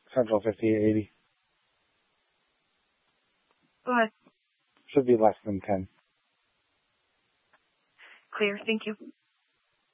Central 5880. Go ahead. Should be less than 10. Clear. Thank you.